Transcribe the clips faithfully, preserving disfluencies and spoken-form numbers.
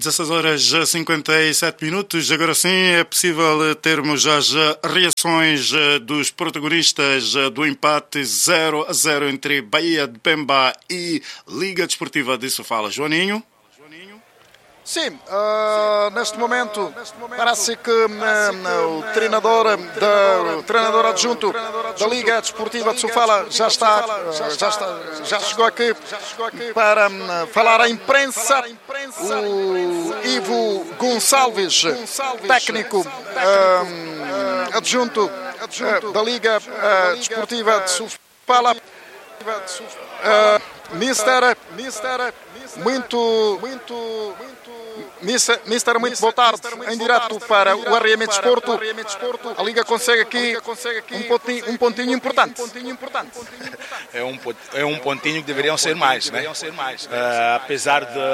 dezasseis horas e cinquenta e sete minutos. Agora sim é possível termos as reações dos protagonistas do empate zero a zero entre Bahia de Pemba e Liga Desportiva de Sofala. Joaninho? Sim, uh, neste momento parece que uh, o treinador, da, o treinador adjunto da Liga Desportiva de Sofala já está, uh, já está, já chegou aqui para uh, falar à imprensa. O Ivo Gonçalves, técnico uh, adjunto uh, da Liga uh, Desportiva de Sofala. Uh, Mister, muito, muito, Mister, Mister, muito boa tarde, em direto para o R M Desporto. A Liga consegue aqui um pontinho, um pontinho importante. É um, é um pontinho que deveriam ser mais, né? Uh, apesar de,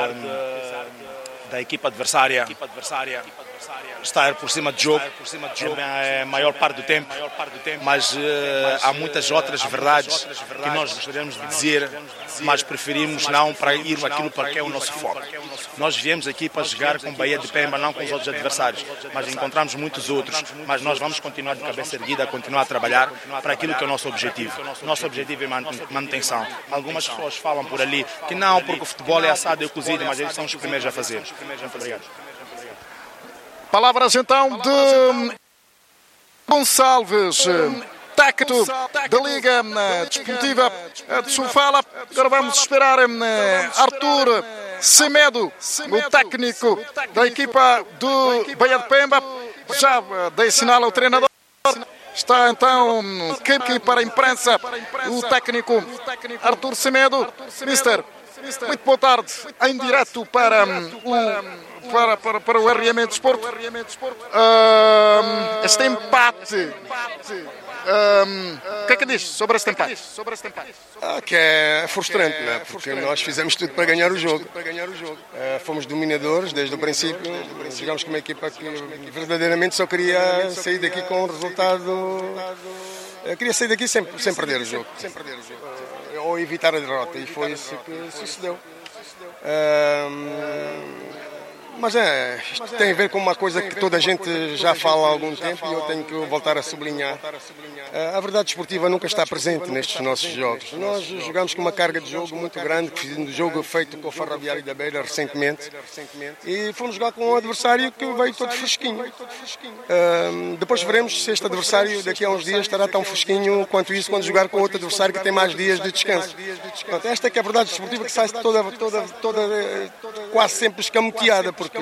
da equipa adversária estar por cima de jogo, é a maior parte do tempo, mas uh, há muitas outras verdades que nós gostaríamos de dizer, mas preferimos não para ir aquilo para que é o nosso foco. Nós viemos aqui para jogar com Bahia de Pemba, não com os outros adversários, mas encontramos muitos outros, mas nós vamos continuar de cabeça erguida, continuar a trabalhar para aquilo que é o nosso objetivo. Nosso objetivo é manutenção. Algumas pessoas falam por ali que não, porque o futebol é assado e cozido, mas eles são os primeiros a fazer. Muito obrigado. Palavras então de Gonçalves, técnico da Liga Desportiva de Sofala. Agora vamos esperar Arthur Semedo, o técnico da equipa do Bahia de Pemba. Já dei sinal ao treinador. Está então aqui para a imprensa o técnico Arthur Semedo. Mister, muito boa tarde, em direto para o Para, para, para o R M Desporto. Uh, este empate. Uh, o que é que diz sobre este empate? Ah, que é frustrante, né? Porque nós fizemos tudo para ganhar o jogo. Uh, fomos dominadores desde o princípio. Jogamos com uma equipa que verdadeiramente só queria sair daqui com um resultado. Eu queria sair daqui sem, sem perder o jogo. Uh, ou evitar a derrota. E foi isso que sucedeu. Uh, Mas é, isto tem a ver com uma coisa que toda a gente já fala há algum tempo e eu tenho que voltar a sublinhar. A verdade desportiva nunca está presente nestes nossos jogos. Nós jogamos com uma carga de jogo muito grande, um jogo feito com o Ferroviário da Beira recentemente, e fomos jogar com um adversário que veio todo fresquinho. Uh, depois veremos se este adversário daqui a uns dias estará tão fresquinho quanto isso quando jogar com outro adversário que tem mais dias de descanso. Portanto, esta é que é a verdade desportiva que sai toda, toda, toda, quase sempre escamoteada, porque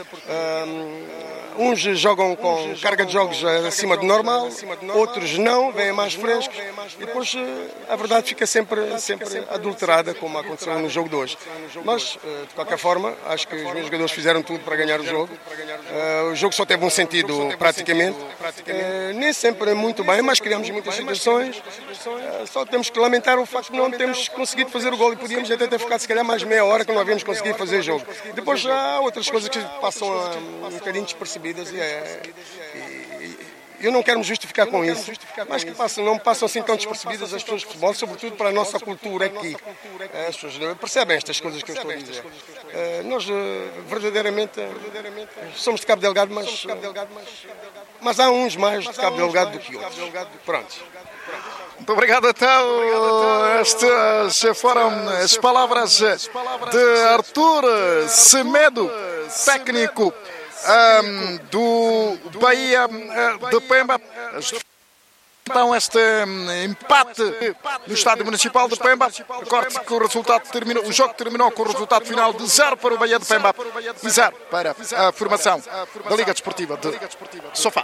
um, uns jogam com carga de jogos acima do normal, outros não, vêm mais frescos, e depois a verdade fica sempre, sempre adulterada, como aconteceu no jogo de hoje. Mas, de qualquer forma, acho que os meus jogadores fizeram tudo para ganhar o jogo. O jogo só teve um sentido, praticamente, nem sempre muito bem, mas criamos muitas situações. Só temos que lamentar o facto de não termos conseguido fazer o gol, e podíamos até ter ficado se calhar mais meia hora que não havíamos conseguido fazer o jogo. Depois já há outras coisas que passam a, um bocadinho despercebidas, e, é, e eu não quero me justificar com isso, mas que passam, não passam assim tão despercebidas as pessoas de futebol, sobretudo para a nossa cultura aqui. As pessoas percebem estas coisas que eu estou a dizer. Nós verdadeiramente somos de Cabo Delgado, mas, mas há uns mais de Cabo Delgado do que outros. Pronto. Muito obrigado, então. Estas foram as palavras de Arthur Semedo, técnico um, do Bahia de Pemba. Então, este empate no Estádio Municipal de Pemba. Recorde que o resultado terminou, o jogo terminou com o resultado final de zero para o Bahia de Pemba e zero para a formação da Liga Desportiva de Sofala.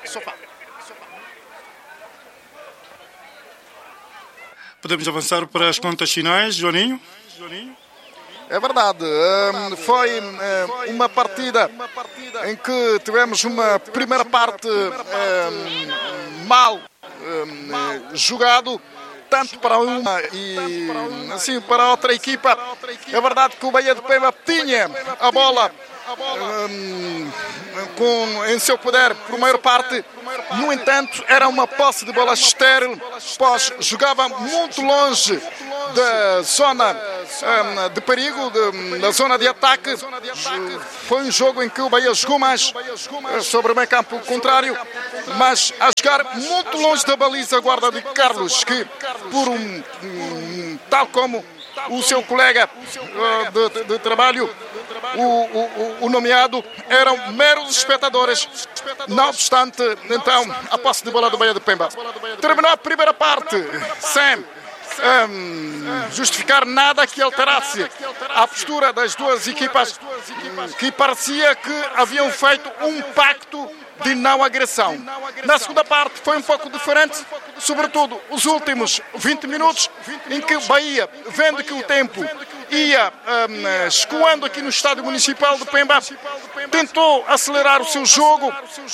Podemos avançar para as contas finais, Joaninho? É verdade, foi uma partida em que tivemos uma primeira parte mal jogado, tanto para uma e assim para a outra equipa. É verdade que o Bahia de Pemba tinha a bola Um, com, em seu poder por maior parte. No entanto, era uma posse de bola estéril, pois jogava muito longe da zona de perigo de, na zona de ataque. Foi um jogo em que o Bahia jogou mais sobre o meio campo contrário, mas a jogar muito longe da baliza guarda de Carlos, que por um, um tal como o seu colega de, de, de trabalho, o, o, o nomeado, eram meros espectadores. Não obstante, então, a posse de bola do Bahia de Pemba. Terminou a primeira parte sem um, justificar nada que alterasse a postura das duas equipas, que parecia que haviam feito um pacto de não agressão. Na segunda parte foi um pouco diferente, sobretudo os últimos vinte minutos, em que o Bahia, vendo que o tempo ia um, escoando aqui no estádio municipal de Pemba, tentou acelerar o seu jogo,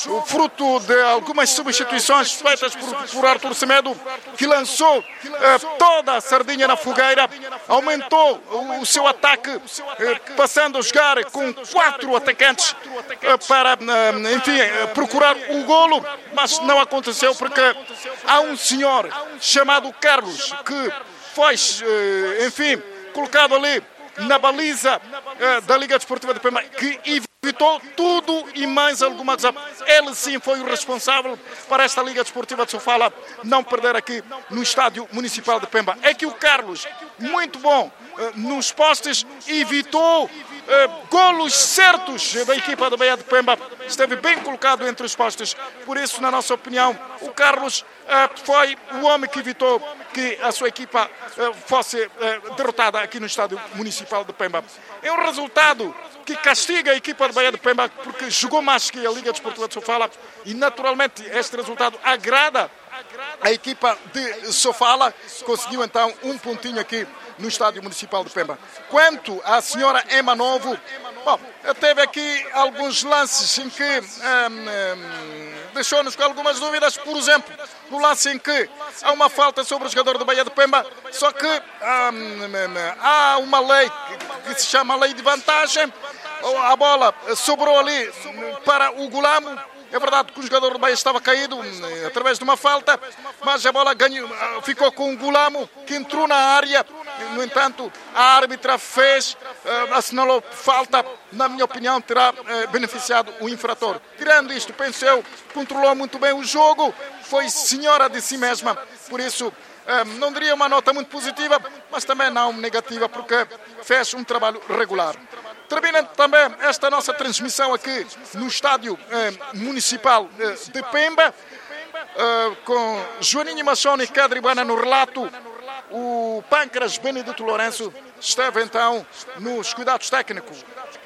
fruto de algumas substituições feitas por, por Arthur Semedo, que lançou uh, toda a sardinha na fogueira, aumentou o, o seu ataque, uh, passando a jogar com quatro atacantes uh, para, uh, enfim, uh, procurar o golo, mas não aconteceu porque há um senhor chamado Carlos que foi, uh, enfim, colocado ali na baliza uh, da Liga Desportiva de Pemba, que evitou tudo e mais alguma coisa. Ele sim foi o responsável para esta Liga Desportiva de Sofala não perder aqui no estádio municipal de Pemba. É que o Carlos, muito bom uh, nos postes, evitou uh, golos certos da equipa do Bahia de Pemba. Esteve bem colocado entre os postes. Por isso, na nossa opinião, o Carlos uh, foi o homem que evitou que a sua equipa uh, fosse uh, derrotada aqui no estádio municipal de Pemba. É um resultado que castiga a equipa de Bahia de Pemba porque jogou mais que a Liga Desportiva de Sofala e, naturalmente, este resultado agrada a equipa de Sofala. Conseguiu, então, um pontinho aqui no estádio municipal de Pemba. Quanto à senhora Ema Novo, bom, teve aqui alguns lances em que hum, hum, deixou-nos com algumas dúvidas. Por exemplo, no lance em que há uma falta sobre o jogador do Bahia de Pemba, só que hum, hum, há uma lei que, que se chama lei de vantagem. A bola sobrou ali para o Gulamo. É verdade que o jogador do Bahia estava caído através de uma falta, mas a bola ganhou, ficou com o Gulamo, que entrou na área. No entanto, a árbitra fez, assinalou falta. Na minha opinião, terá beneficiado o infrator. Tirando isto, penso eu, controlou muito bem o jogo, foi senhora de si mesma. Por isso, não diria uma nota muito positiva, mas também não negativa, porque fez um trabalho regular. Termina também esta nossa transmissão aqui no estádio eh, municipal eh, de Pemba, eh, com Joaninho Machoni e Cadribana no relato. O Pâncras Benedito Lourenço esteve então nos cuidados técnicos.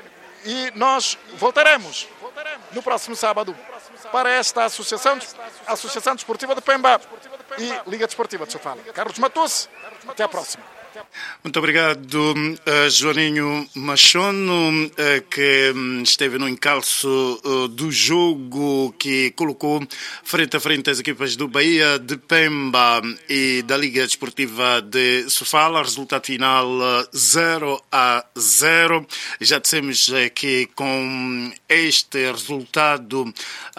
E nós voltaremos no próximo sábado para esta Associação, Associação Desportiva de Pemba e Liga Desportiva de Sofala. Carlos Matusse, até a próxima. Muito obrigado, uh, Joaninho Machono, uh, que um, esteve no encalço uh, do jogo que colocou frente a frente as equipas do Bahia de Pemba e da Liga Desportiva de Sofala. Resultado final uh, zero a zero. Já dissemos uh, que com este resultado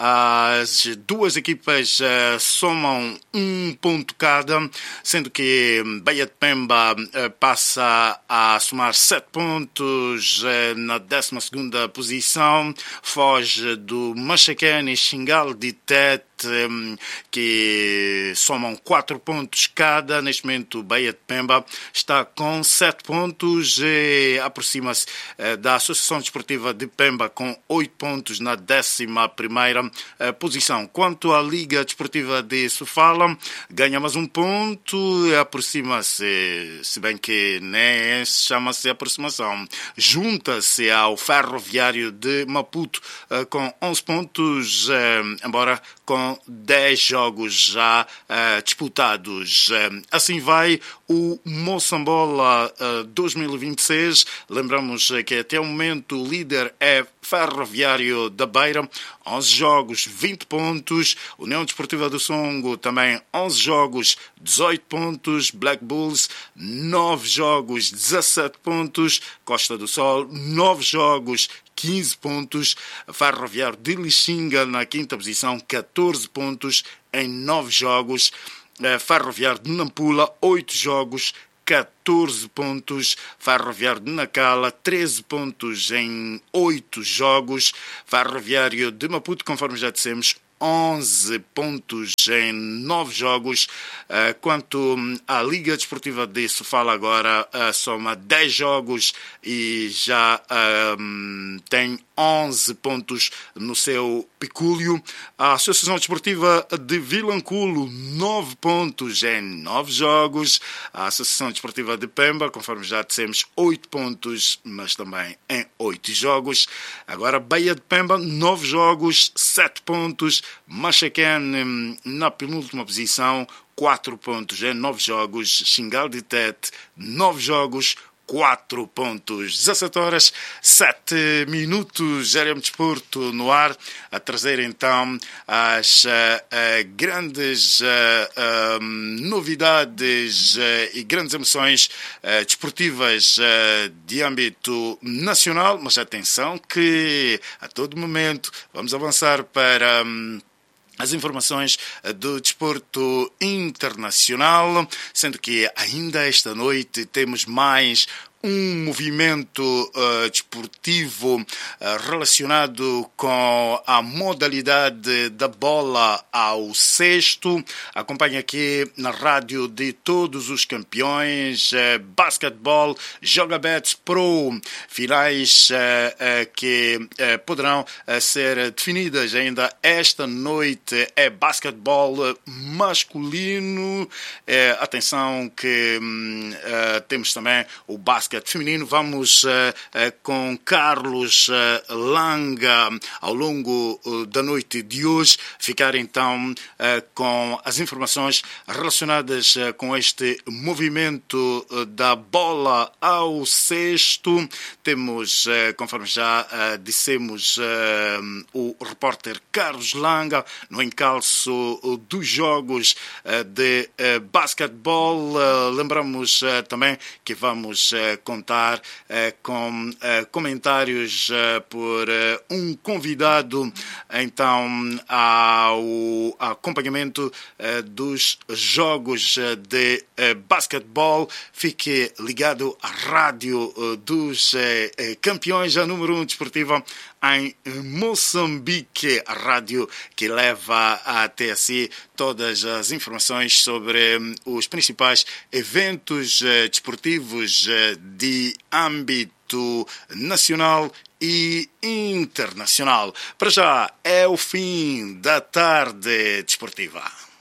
as duas equipas uh, somam um ponto cada, sendo que Bahia de Pemba passa a somar sete pontos na décima segunda posição, foge do Machacane e Xingal de Tete, que somam quatro pontos cada. Neste momento, Bahia de Pemba está com sete pontos e aproxima-se da Associação Desportiva de Pemba com oito pontos na décima primeira posição. Quanto à Liga Desportiva de Sofala, ganha mais um ponto e aproxima-se, se bem que nem chama-se aproximação, junta-se ao Ferroviário de Maputo com onze pontos, embora com dez jogos já uh, disputados. Uh, assim vai o Moçambola uh, dois mil e vinte e seis. Lembramos uh, que até o momento o líder é Ferroviário da Beira, onze jogos, vinte pontos. União Desportiva do Songo também onze jogos, dezoito pontos. Black Bulls, nove jogos, dezassete pontos. Costa do Sol, nove jogos, quinze pontos. Ferroviário de Lixinga na quinta posição, catorze pontos em nove jogos. Ferroviário de Nampula, oito jogos, catorze pontos. Ferroviário de Nacala, treze pontos em oito jogos. Ferroviário de Maputo, conforme já dissemos, onze pontos em nove jogos. Quanto à Liga Desportiva de Sofala, agora soma dez jogos e já um, tem onze pontos no seu pecúlio. A Associação Desportiva de Vilanculo, nove pontos em nove jogos. A Associação Desportiva de Pemba, conforme já dissemos, oito pontos, mas também em oito jogos. Agora Bahia de Pemba, nove jogos, sete pontos. Machaquén na penúltima posição, quatro pontos em nove jogos. Xingal de Tete, nove jogos, quatro pontos. dezassete horas, sete minutos. Éramos Desporto no ar, a trazer então as uh, uh, grandes uh, uh, novidades uh, e grandes emoções uh, desportivas uh, de âmbito nacional. Mas atenção que a todo momento vamos avançar para Um, as informações do desporto internacional, sendo que ainda esta noite temos mais um movimento uh, desportivo uh, relacionado com a modalidade da bola ao cesto. Acompanhe aqui na rádio de todos os campeões, uh, basquetebol, Jogabets Pro, finais uh, uh, que uh, poderão uh, ser definidas ainda esta noite. É basquetebol masculino. Uh, atenção que um, uh, temos também o basquete feminino. Vamos uh, uh, com Carlos uh, Langa ao longo uh, da noite de hoje ficar então uh, com as informações relacionadas uh, com este movimento uh, da bola ao cesto. Temos, uh, conforme já uh, dissemos, uh, o repórter Carlos Langa no encalço uh, dos jogos uh, de uh, basquetebol. Uh, lembramos uh, também que vamos uh, contar uh, com uh, comentários uh, por uh, um convidado então ao acompanhamento uh, dos jogos uh, de uh, basquetebol. Fique ligado à rádio uh, dos uh, uh, campeões, a número um desportiva em Moçambique, a rádio que leva até si todas as informações sobre um, os principais eventos uh, desportivos uh, de âmbito nacional e internacional. Para já é o fim da tarde desportiva.